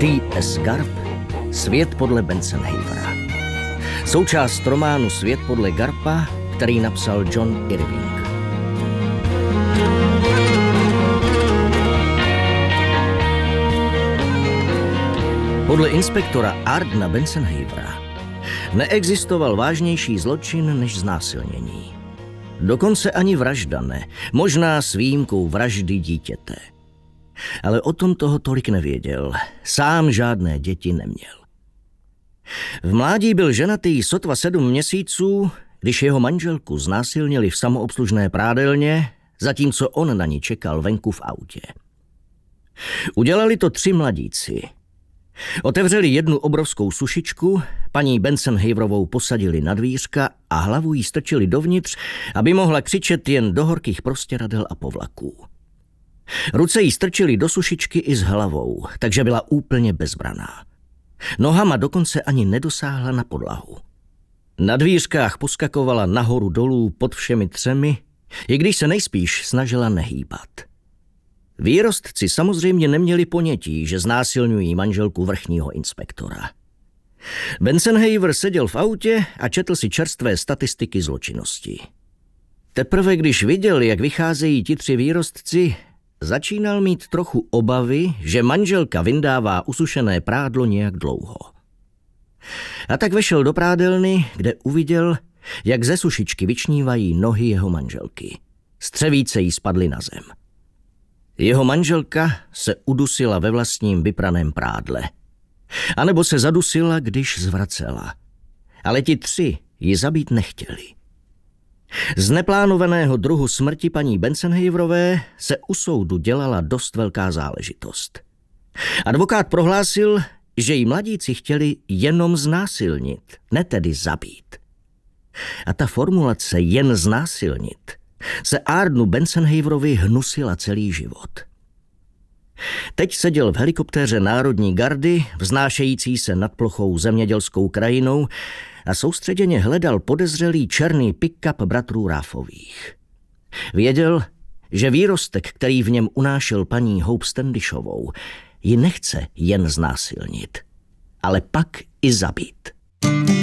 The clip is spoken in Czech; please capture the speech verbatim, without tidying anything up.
T S. Garp, Svět podle Bensenheivera. Součást románu Svět podle Garpa, který napsal John Irving. Podle inspektora Ardna Bensenheivera neexistoval vážnější zločin než znásilnění. Dokonce ani vražda ne, možná s výjimkou vraždy dítěte. Ale o tom toho tolik nevěděl, sám žádné děti neměl. V mládí byl ženatý sotva sedm měsíců, když jeho manželku znásilnili v samoobslužné prádelně, zatímco on na ní čekal venku v autě. Udělali to tři mladíci. Otevřeli jednu obrovskou sušičku, paní Bensenheiverovou posadili na dvířka a hlavu jí strčili dovnitř, aby mohla křičet jen do horkých prostěradel a povlaků. Ruce jí strčili do sušičky i s hlavou, takže byla úplně bezbraná. Nohama dokonce ani nedosáhla na podlahu. Na dvířkách poskakovala nahoru dolů pod všemi třemi, i když se nejspíš snažila nehýbat. Výrostci samozřejmě neměli ponětí, že znásilňují manželku vrchního inspektora. Bensenheiver seděl v autě a četl si čerstvé statistiky zločinnosti. Teprve když viděl, jak vycházejí ti tři výrostci, začínal mít trochu obavy, že manželka vyndává usušené prádlo nějak dlouho. A tak vešel do prádelny, kde uviděl, jak ze sušičky vyčnívají nohy jeho manželky. Střevíce jí spadly na zem. Jeho manželka se udusila ve vlastním vypraném prádle. A nebo se zadusila, když zvracela. Ale ti tři ji zabít nechtěli. Z neplánovaného druhu smrti paní Bensenheiverové se u soudu dělala dost velká záležitost. Advokát prohlásil, že jí mladíci chtěli jenom znásilnit, ne tedy zabít. A ta formulace jen znásilnit se Ardnu Bensenheiverovi hnusila celý život. Teď seděl v helikoptéře Národní gardy, vznášející se nad plochou zemědělskou krajinou, a soustředěně hledal podezřelý černý pick-up bratrů Ráfových. Věděl, že výrostek, který v něm unášel paní Hope Standishovou, ji nechce jen znásilnit, ale pak i zabít.